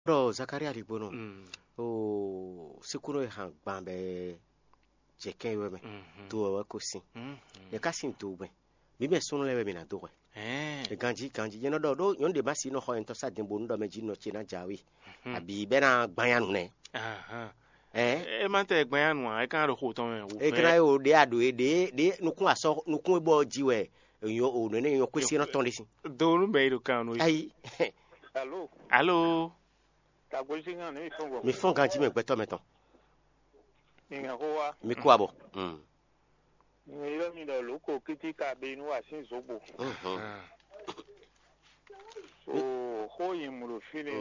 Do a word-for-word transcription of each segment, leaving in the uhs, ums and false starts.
Ro Zakaria Ribono. O sikuro han bambe jeken weme. To wa kosi. Le kasin to be. Bi be sunu le be na do. Eh. E ganji ganji yeno do do yon de basi no ho ento sa dembo ndo meji no chi na jawi. Abi be na gbanyan ne. Aha. Eh. E man te gbanyan wa e kan ro ko ton wo. E kra o de ado e de de nukun aso nukun bo jiwe. Yo o no ne yo kwesi no ton disi. Do nu be do kan no. Ai. Allô. Allô. Ta bolsinga ne fongo. Mi fon ganji me gbeto meton. Ninga kowa. Mi kwa bo. Mm. Ni lo mi do loko kitika be nu asin zobo. Mhm. So ho yin mu lo file.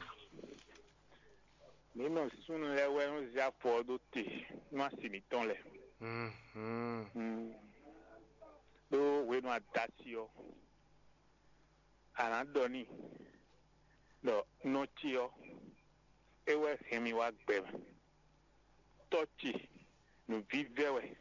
Ni no sunu le we no zia po do te. No asimi ton le. Mhm. Mm. Do we no adasio. Ana doni. Do no tio. Ewe hemi wa gbe. Tochi no vivewe.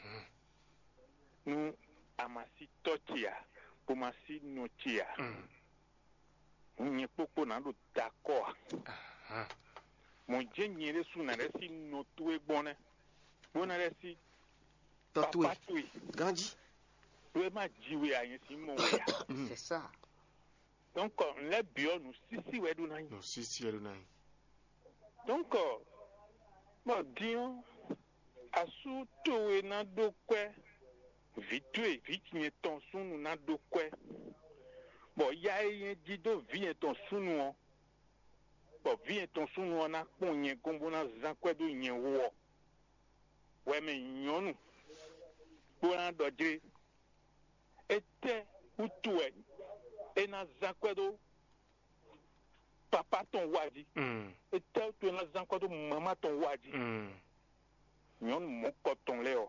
Nu amasi tochia, pomasi nochia. Nye popo na do d'accord. Mon jenye le su na resi no tuwe bone. Bona resi Totui. Tui. Ganji. Tuwe ma jiwe a yen si mon ya. C'est ça. Donc le bio nous sisi we do na yin. No sisi we do na yin. Donc bon dion asu towe na do kwe. Vitue, vitue ton sunu na do kwe. Bon, ya yen dido vie ton sunu. Bon, vie ton sunu na konye kombo na zankwe do yen wo. We me nyonu. Bona dodje. Ete utue e na zankwe do papa ton wadi. Mm. Ete utue na zankwe do mama ton wadi. Mm. Nyonu mon koton leo.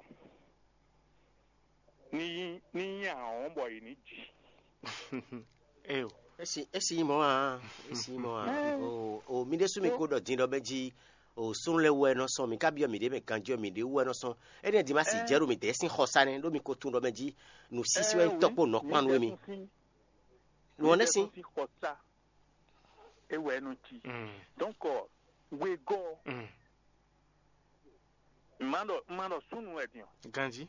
Ni ni ya on boy ni ji. Eh. Esi esi mo a, esi mo a. O o mi de su mi ko do din do beji. O sun le we no so mi ka bi o mi de me kanji o mi de we no so. E de di ma si jeru mi de sin khosa ne do mi ko tun do beji. Nu sisi we topo no pan we mi. Nu one sin khosa. E we no ti. Donc we go. Mm. Mando mando sunu e dion. Ganji.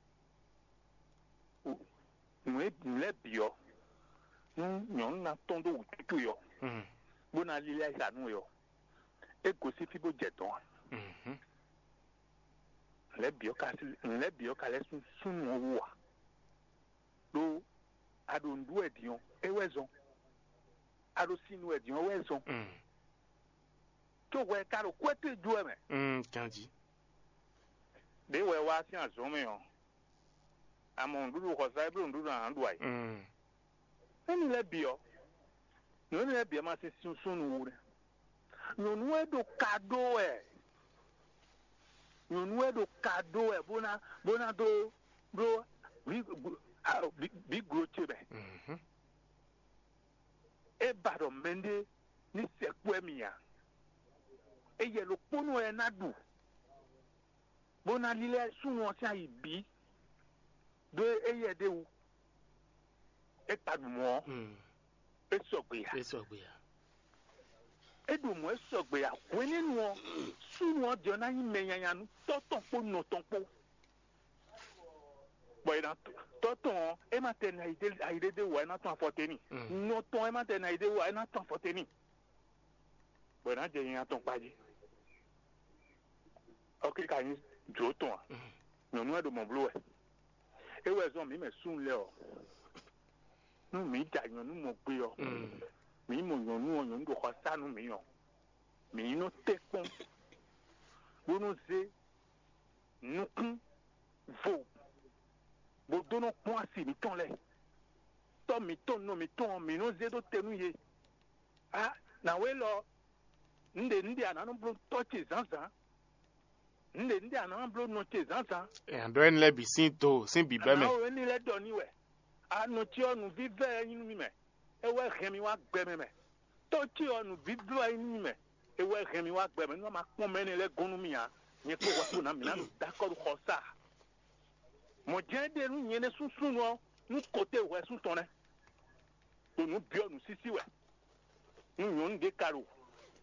Nous le bio. Nous nous na tondo utu yo. Mhm. Bona lilia isa nu yo. E go si fibo jeton. Mhm. Le bio ka le bio ka le sun sunu wa. Do ado ndu edion e wezon. Ado sinu edion wezon. Mhm. To we ka ro kwete ju e me. Mhm, Ganji. De we wa si azon me yo. Amon dudu ko sai bro dudu an duai. Mm. Eni le bio. No le bio ma se sunu wure. No no e do kado e. No no e do kado e bona bona do bro big big grow chebe. Mhm. E bado mende ni sekwe miya. E ye lo pono e na du. Bona lile sunu o sia ibi. Do eye de wu e padu mo Mm. e sogbe ya E sogbe ya. e du mo e sogbe ya kwene nu sunu o de na yin menyanya nu toton po no ton po boy na toton e ma te na ide ide de wa na ton foteni no ton e ma te na ide wa na ton foteni boy na je yin ton paji okay ka yin jo ton no nu e do mo blo e e we zo mi me sun le o nu mi ja yan nu mo gbe o mi mo yan nu o yan do ko sanu mi yan mi no te pon bo no ze nu kun vo bo do no pon asi mi ton le to mi ton no mi ton mi no ze do tenu ye ah na we lo nde ndi ana no bro touch zanzan nde ndi ana bro no che zanzan e ando en le bi sin to sin bi be me na o ni le do ni we anu ti onu vive yin mi me e we hemi wa gbe me me to ti onu vive yin mi me e we hemi wa gbe me no ma pon me ni le gunu mi ya ni ko wa na mi na da ko ko sa mo je de nu yen sun sun no nu kote we sun ton ne to nu bi onu sisi we nu yon de karo